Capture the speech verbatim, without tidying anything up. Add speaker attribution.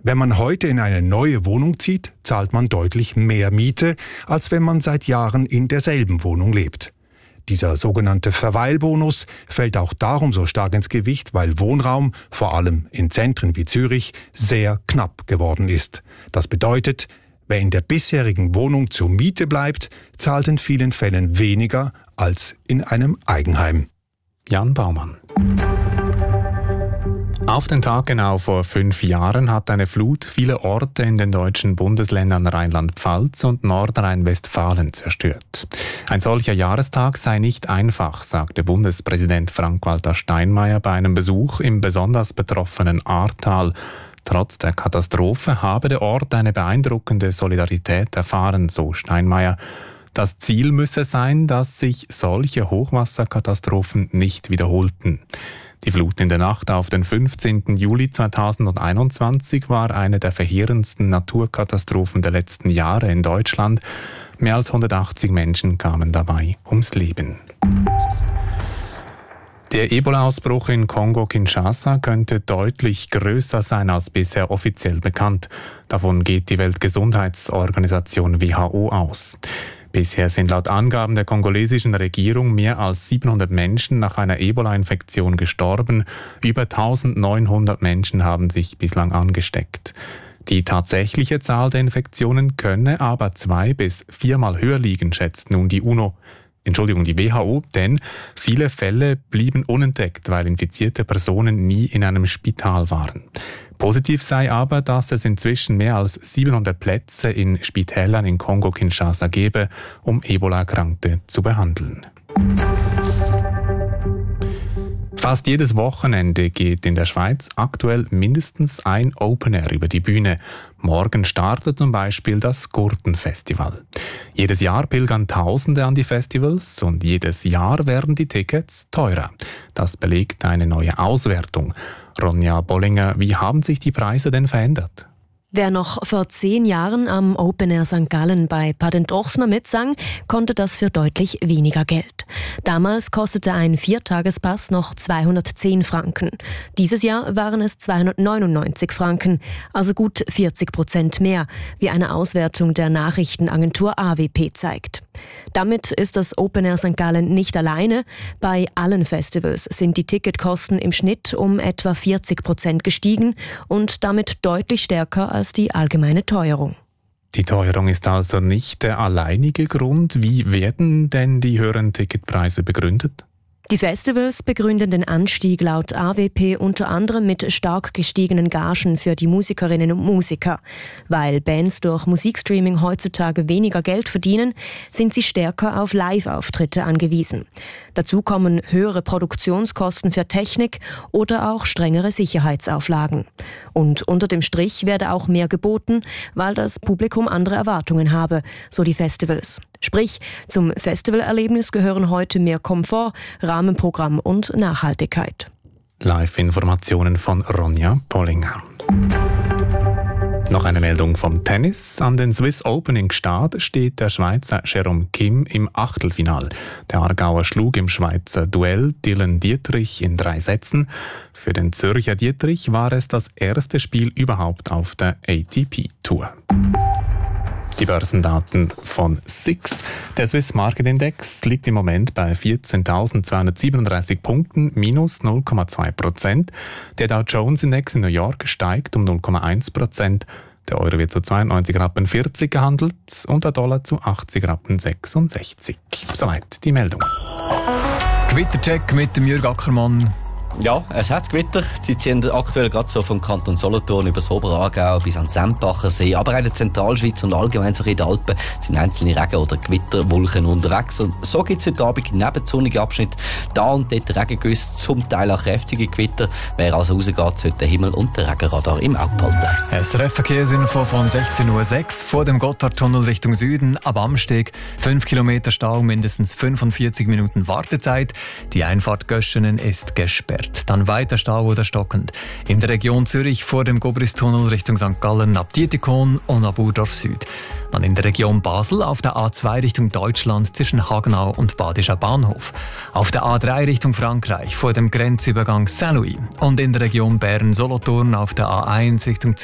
Speaker 1: Wenn man heute in eine neue Wohnung zieht, zahlt man deutlich mehr Miete, als wenn man seit Jahren in derselben Wohnung lebt. Dieser sogenannte Verweilbonus fällt auch darum so stark ins Gewicht, weil Wohnraum, vor allem in Zentren wie Zürich, sehr knapp geworden ist. Das bedeutet, wer in der bisherigen Wohnung zur Miete bleibt, zahlt in vielen Fällen weniger als in einem Eigenheim.
Speaker 2: Jan Baumann. Auf den Tag genau vor fünf Jahren hat eine Flut viele Orte in den deutschen Bundesländern Rheinland-Pfalz und Nordrhein-Westfalen zerstört. Ein solcher Jahrestag sei nicht einfach, sagte Bundespräsident Frank-Walter Steinmeier bei einem Besuch im besonders betroffenen Ahrtal. Trotz der Katastrophe habe der Ort eine beeindruckende Solidarität erfahren, so Steinmeier. Das Ziel müsse sein, dass sich solche Hochwasserkatastrophen nicht wiederholten. Die Flut in der Nacht auf den fünfzehnten Juli zweitausendeinundzwanzig war eine der verheerendsten Naturkatastrophen der letzten Jahre in Deutschland. Mehr als hundertachtzig Menschen kamen dabei ums Leben. Der Ebola-Ausbruch in Kongo-Kinshasa könnte deutlich größer sein als bisher offiziell bekannt. Davon geht die Weltgesundheitsorganisation W H O aus. Bisher sind laut Angaben der kongolesischen Regierung mehr als siebenhundert Menschen nach einer Ebola-Infektion gestorben. Über eintausendneunhundert Menschen haben sich bislang angesteckt. Die tatsächliche Zahl der Infektionen könne aber zwei- bis viermal höher liegen, schätzt nun die UNO. Entschuldigung, die W H O, denn viele Fälle blieben unentdeckt, weil infizierte Personen nie in einem Spital waren. Positiv sei aber, dass es inzwischen mehr als siebenhundert Plätze in Spitälern in Kongo-Kinshasa gebe, um Ebola-Erkrankte zu behandeln. Fast jedes Wochenende geht in der Schweiz aktuell mindestens ein Open Air über die Bühne. Morgen startet zum Beispiel das Gurtenfestival. Jedes Jahr pilgern Tausende an die Festivals und jedes Jahr werden die Tickets teurer. Das belegt eine neue Auswertung. Ronja Bollinger, wie haben sich die Preise denn verändert?
Speaker 3: Wer noch vor zehn Jahren am Open Air Sankt Gallen bei Patent Ochsner mitsang, konnte das für deutlich weniger Geld. Damals kostete ein Viertagespass noch zweihundertzehn Franken. Dieses Jahr waren es zweihundertneunundneunzig Franken, also gut vierzig Prozent mehr, wie eine Auswertung der Nachrichtenagentur A W P zeigt. Damit ist das Open Air Sankt Gallen nicht alleine. Bei allen Festivals sind die Ticketkosten im Schnitt um etwa vierzig Prozent gestiegen und damit deutlich stärker als die allgemeine Teuerung.
Speaker 2: Die Teuerung ist also nicht der alleinige Grund. Wie werden denn die höheren Ticketpreise begründet?
Speaker 3: Die Festivals begründen den Anstieg laut A W P unter anderem mit stark gestiegenen Gagen für die Musikerinnen und Musiker. Weil Bands durch Musikstreaming heutzutage weniger Geld verdienen, sind sie stärker auf Live-Auftritte angewiesen. Dazu kommen höhere Produktionskosten für Technik oder auch strengere Sicherheitsauflagen. Und unter dem Strich werde auch mehr geboten, weil das Publikum andere Erwartungen habe, so die Festivals. Sprich, zum Festivalerlebnis gehören heute mehr Komfort, Rahmenprogramm und Nachhaltigkeit.
Speaker 2: Live-Informationen von Ronja Bollinger. Noch eine Meldung vom Tennis. An den Swiss Open in Gstaad steht der Schweizer Jérôme Kim im Achtelfinal. Der Aargauer schlug im Schweizer Duell Dylan Dietrich in drei Sätzen. Für den Zürcher Dietrich war es das erste Spiel überhaupt auf der A T P-Tour. Die Börsendaten von S I X. Der Swiss Market Index liegt im Moment bei vierzehntausendzweihundertsiebenunddreißig Punkten, minus null Komma zwei Prozent. Der Dow Jones Index in New York steigt um null Komma eins Prozent. Der Euro wird zu zweiundneunzig Rappen vierzig gehandelt und der Dollar zu achtzig Rappen sechsundsechzig. Soweit die Meldung.
Speaker 4: Gewittercheck mit dem Jürg Ackermann.
Speaker 5: Ja, es hat Gewitter. Sie ziehen aktuell gerade so vom Kanton Solothurn über das Oberaargau bis an den Sempacher See. Aber auch in der Zentralschweiz und allgemein so in den Alpen sind einzelne Regen- oder Gewitterwolken unterwegs. Und so gibt es heute Abend neben sonnigen Abschnitt da und dort Regengüsse, zum Teil auch kräftige Gewitter. Wer also rausgeht, sollte den Himmel und den Regenradar im Auge behalten.
Speaker 4: S R F-Verkehrsinfo von sechzehn Uhr sechs vor dem Gotthardtunnel Richtung Süden ab Amsteg. fünf Kilometer Stau, mindestens fünfundvierzig Minuten Wartezeit. Die Einfahrt Göschenen ist gesperrt. Dann weiter Stau oder stockend. In der Region Zürich vor dem Gobristunnel Richtung Sankt Gallen ab Dietikon und ab Urdorf Süd. Dann in der Region Basel auf der A zwei Richtung Deutschland zwischen Hagenau und Badischer Bahnhof. Auf der A drei Richtung Frankreich vor dem Grenzübergang Saint-Louis. Und in der Region Bern-Solothurn auf der A eins Richtung Zürich